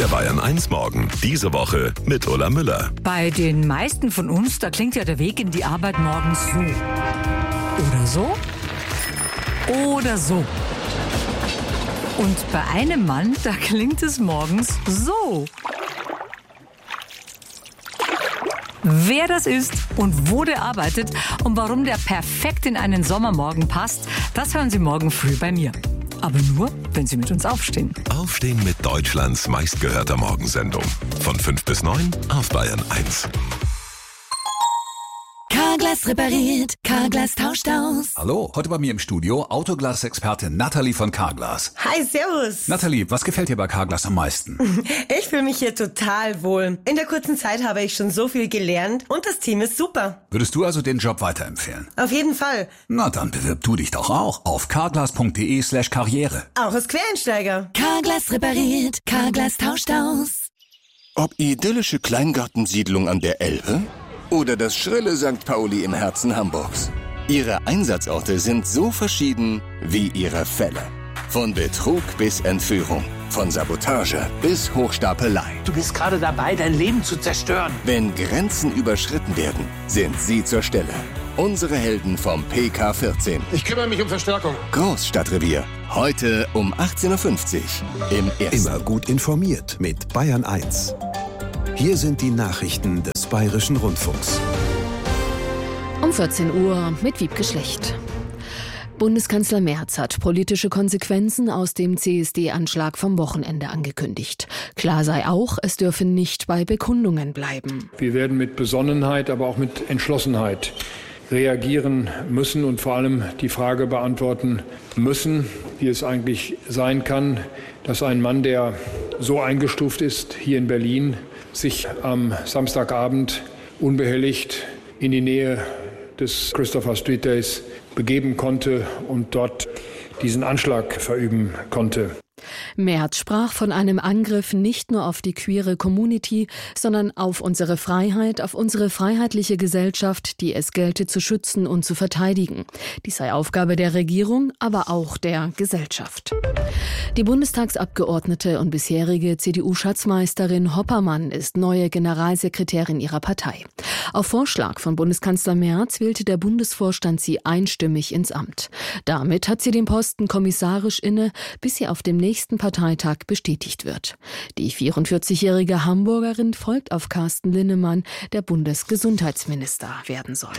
Bayern 1 Morgen. Diese Woche mit Ulla Müller. Bei den meisten von uns, da klingt ja der Weg in die Arbeit morgens so. Oder so? Oder so. Und bei einem Mann, da klingt es morgens so. Wer das ist und wo der arbeitet und warum der perfekt in einen Sommermorgen passt, das hören Sie morgen früh bei mir. Aber nur, wenn Sie mit uns aufstehen. Aufstehen mit Deutschlands meistgehörter Morgensendung. Von 5 bis 9 auf Bayern 1. Carglass repariert, Carglass tauscht aus. Hallo, heute bei mir im Studio Autoglas-Expertin Nathalie von Carglass. Hi, servus. Nathalie, was gefällt dir bei Carglass am meisten? Ich fühle mich hier total wohl. In der kurzen Zeit habe ich schon so viel gelernt und das Team ist super. Würdest du also den Job weiterempfehlen? Auf jeden Fall. Na, dann bewirb du dich doch auch auf carglass.de/karriere. Auch als Quereinsteiger. Carglass repariert, Carglass tauscht aus. Ob idyllische Kleingartensiedlung an der Elbe oder das schrille St. Pauli im Herzen Hamburgs. Ihre Einsatzorte sind so verschieden wie ihre Fälle. Von Betrug bis Entführung, von Sabotage bis Hochstapelei. Du bist gerade dabei, dein Leben zu zerstören. Wenn Grenzen überschritten werden, sind sie zur Stelle. Unsere Helden vom PK14. Ich kümmere mich um Verstärkung. Großstadtrevier. Heute um 18.50 Uhr im Ersten. Immer gut informiert mit Bayern 1. Hier sind die Nachrichten des Bayerischen Rundfunks. Um 14 Uhr mit Wiebke Schlecht. Bundeskanzler Merz hat politische Konsequenzen aus dem CSD-Anschlag vom Wochenende angekündigt. Klar sei auch, es dürfe nicht bei Bekundungen bleiben. Wir werden mit Besonnenheit, aber auch mit Entschlossenheit reagieren müssen und vor allem die Frage beantworten müssen, wie es eigentlich sein kann, dass ein Mann, der so eingestuft ist hier in Berlin, sich am Samstagabend unbehelligt in die Nähe des Christopher Street Days begeben konnte und dort diesen Anschlag verüben konnte. Merz sprach von einem Angriff nicht nur auf die queere Community, sondern auf unsere Freiheit, auf unsere freiheitliche Gesellschaft, die es gelte zu schützen und zu verteidigen. Dies sei Aufgabe der Regierung, aber auch der Gesellschaft. Die Bundestagsabgeordnete und bisherige CDU-Schatzmeisterin Hoppermann ist neue Generalsekretärin ihrer Partei. Auf Vorschlag von Bundeskanzler Merz wählte der Bundesvorstand sie einstimmig ins Amt. Damit hat sie den Posten kommissarisch inne, bis sie auf dem nächsten Parteitag bestätigt wird. Die 44-jährige Hamburgerin folgt auf Carsten Linnemann, der Bundesgesundheitsminister werden soll.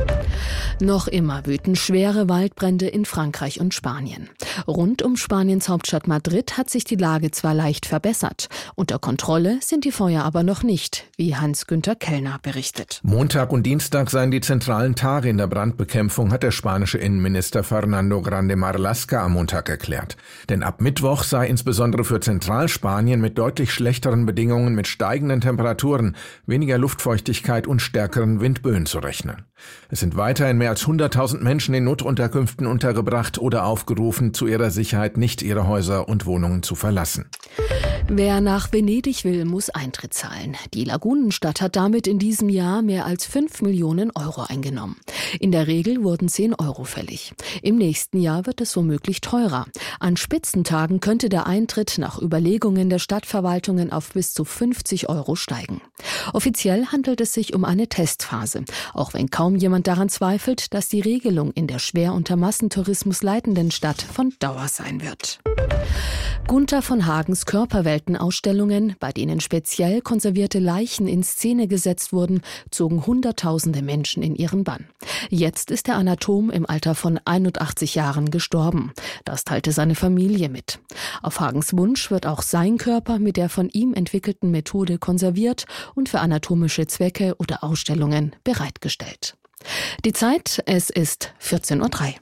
Noch immer wüten schwere Waldbrände in Frankreich und Spanien. Rund um Spaniens Hauptstadt Madrid hat sich die Lage zwar leicht verbessert. Unter Kontrolle sind die Feuer aber noch nicht, wie Hans-Günther Kellner berichtet. Montag und Dienstag seien die zentralen Tage in der Brandbekämpfung, hat der spanische Innenminister Fernando Grande Marlaska am Montag erklärt. Denn ab Mittwoch sei insbesondere für Zentralspanien mit deutlich schlechteren Bedingungen mit steigenden Temperaturen, weniger Luftfeuchtigkeit und stärkeren Windböen zu rechnen. Es sind weiterhin mehr als 100.000 Menschen in Notunterkünften untergebracht oder aufgerufen, zu ihrer Sicherheit nicht ihre Häuser und Wohnungen zu verlassen. Wer nach Venedig will, muss Eintritt zahlen. Die Lagunenstadt hat damit in diesem Jahr mehr als 5 Millionen Euro eingenommen. In der Regel wurden 10 Euro fällig. Im nächsten Jahr wird es womöglich teurer. An Spitzentagen könnte der Eintritt nach Überlegungen der Stadtverwaltungen auf bis zu 50 Euro steigen. Offiziell handelt es sich um eine Testphase, auch wenn kaum jemand daran zweifelt, dass die Regelung in der schwer unter Massentourismus leidenden Stadt von Dauer sein wird. Gunther von Hagens Körperweltenausstellungen, bei denen speziell konservierte Leichen in Szene gesetzt wurden, zogen Hunderttausende Menschen in ihren Bann. Jetzt ist der Anatom im Alter von 81 Jahren gestorben. Das teilte seine Familie mit. Auf Hagens Wunsch wird auch sein Körper mit der von ihm entwickelten Methode konserviert und für anatomische Zwecke oder Ausstellungen bereitgestellt. Die Zeit, es ist 14.03 Uhr.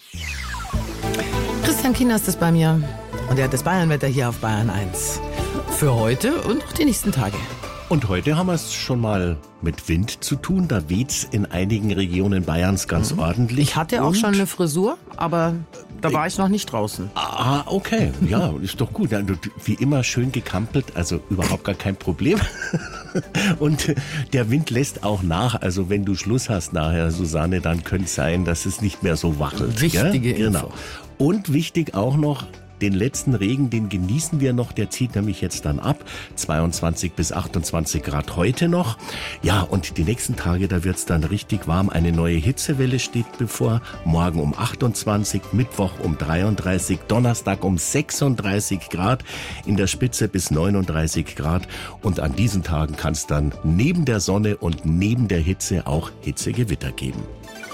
Christian Kienast ist bei mir und er hat das Bayernwetter hier auf Bayern 1. Für heute und noch die nächsten Tage. Und heute haben wir es schon mal mit Wind zu tun. Da weht's in einigen Regionen Bayerns ganz ordentlich. Ich hatte auch schon eine Frisur, aber da war ich noch nicht draußen. Ah, okay. Ja, ist doch gut. Wie immer schön gekampelt, also überhaupt gar kein Problem. Und der Wind lässt auch nach. Also wenn du Schluss hast nachher, Susanne, dann könnte es sein, dass es nicht mehr so wackelt. Wichtige Info. Genau. Und wichtig auch noch, Den letzten Regen, den genießen wir noch, der zieht nämlich jetzt dann ab. 22 bis 28 Grad heute noch. Ja, und die nächsten Tage, da wird's dann richtig warm. Eine neue Hitzewelle steht bevor. Morgen um 28, Mittwoch um 33, Donnerstag um 36 Grad, in der Spitze bis 39 Grad. Und an diesen Tagen kann es dann neben der Sonne und neben der Hitze auch Hitzegewitter geben.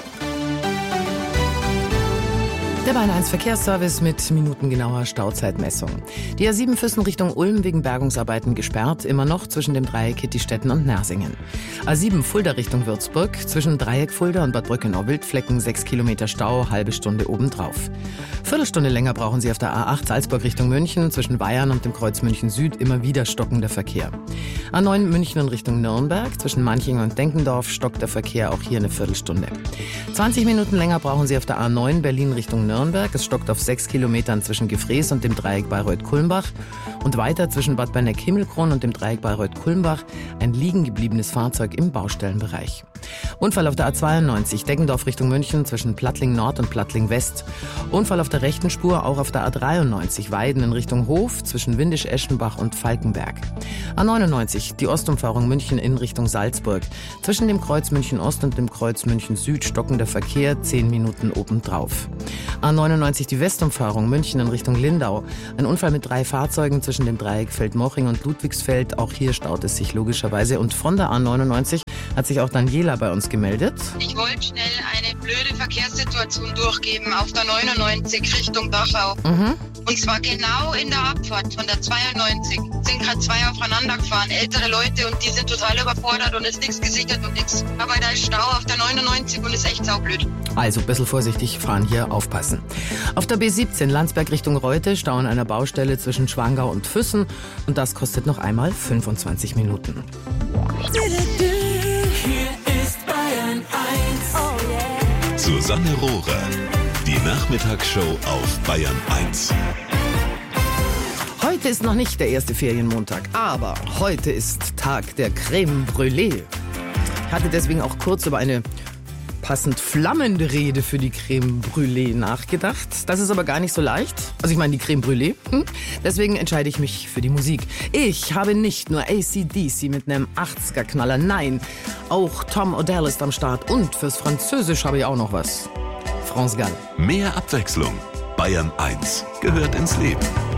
Der Bayern 1 Verkehrsservice mit minutengenauer Stauzeitmessung. Die A7 Füssen Richtung Ulm wegen Bergungsarbeiten gesperrt, immer noch zwischen dem Dreieck Kittistetten und Nersingen. A7 Fulda Richtung Würzburg, zwischen Dreieck Fulda und Bad Brückenau Wildflecken 6 Kilometer Stau, halbe Stunde obendrauf. Viertelstunde länger brauchen Sie auf der A8 Salzburg Richtung München, zwischen Bayern und dem Kreuz München Süd immer wieder stockender Verkehr. A9 München in Richtung Nürnberg, zwischen Manching und Denkendorf stockt der Verkehr auch hier eine Viertelstunde. 20 Minuten länger brauchen Sie auf der A9 Berlin Richtung Nürnberg. Es stockt auf 6 Kilometern zwischen Gefrees und dem Dreieck Bayreuth-Kulmbach und weiter zwischen Bad Berneck-Himmelkron und dem Dreieck Bayreuth-Kulmbach ein liegen gebliebenes Fahrzeug im Baustellenbereich. Unfall auf der A92 Deggendorf Richtung München zwischen Plattling Nord und Plattling West. Unfall auf der rechten Spur auch auf der A93 Weiden in Richtung Hof zwischen Windisch-Eschenbach und Falkenberg. A99 die Ostumfahrung München in Richtung Salzburg. Zwischen dem Kreuz München Ost und dem Kreuz München Süd stockender Verkehr 10 Minuten obendrauf. A99 die Westumfahrung München in Richtung Lindau. Ein Unfall mit 3 Fahrzeugen zwischen dem Dreieck Feldmoching und Ludwigsfeld. Auch hier staut es sich logischerweise. Und von der A99 hat sich auch Daniela bei uns gemeldet. Ich wollte schnell eine blöde Verkehrssituation durchgeben auf der 99 Richtung Dachau. Und zwar genau in der Abfahrt von der 92 sind gerade 2 aufeinander gefahren, ältere Leute, und die sind total überfordert und ist nichts gesichert und nichts. Aber da ist Stau auf der 99 und ist echt saublöd. Also ein bisschen vorsichtig fahren hier, aufpassen. Auf der B17 Landsberg Richtung Reute Stau an einer Baustelle zwischen Schwangau und Füssen und das kostet noch einmal 25 Minuten. Hier ist Bayern 1. Oh yeah. Susanne Rohrer, die Nachmittagsshow auf Bayern 1. Heute ist noch nicht der erste Ferienmontag, aber heute ist Tag der Crème Brûlée. Ich hatte deswegen auch kurz über eine passend flammende Rede für die Crème Brûlée nachgedacht. Das ist aber gar nicht so leicht. Also ich meine die Crème Brûlée. Deswegen entscheide ich mich für die Musik. Ich habe nicht nur AC/DC mit einem 80er-Knaller, nein, auch Tom Odell ist am Start und fürs Französisch habe ich auch noch was. France Gall. Mehr Abwechslung. Bayern 1 gehört ins Leben.